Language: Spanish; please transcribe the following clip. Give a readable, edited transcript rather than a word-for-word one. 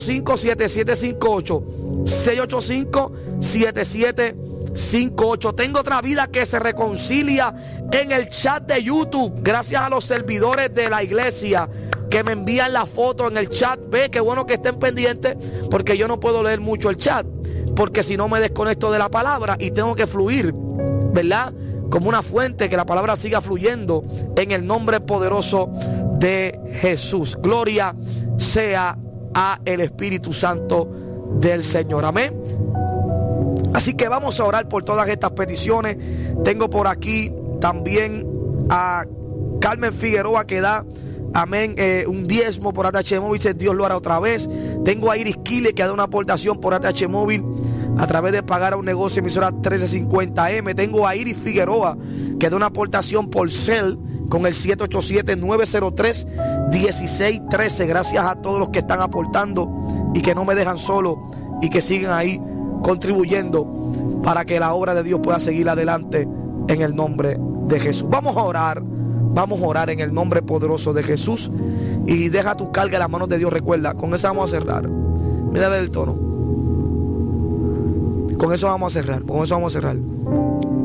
685-7758. 685-7758. Tengo otra vida que se reconcilia en el chat de YouTube. Gracias a los servidores de la iglesia que me envían la foto en el chat. Ve, qué bueno que estén pendientes, porque yo no puedo leer mucho el chat, porque si no me desconecto de la palabra y tengo que fluir, ¿verdad? Como una fuente, que la palabra siga fluyendo en el nombre poderoso de Jesús. Gloria sea a el Espíritu Santo del Señor. Amén. Así que vamos a orar por todas estas peticiones. Tengo por aquí también a Carmen Figueroa, que da, amén, un diezmo por ATH Móvil. Dice: Dios lo hará otra vez. Tengo a Iris Quile, que da una aportación por ATH Móvil a través de pagar a un negocio, emisora 1350M. Tengo a Iris Figueroa, que da una aportación por Cel con el 787-903-1613. Gracias a todos los que están aportando y que no me dejan solo y que siguen ahí contribuyendo para que la obra de Dios pueda seguir adelante en el nombre de Jesús. Vamos a orar en el nombre poderoso de Jesús, y deja tu carga en las manos de Dios. Recuerda, con eso vamos a cerrar. Mira a ver el tono. Con eso vamos a cerrar.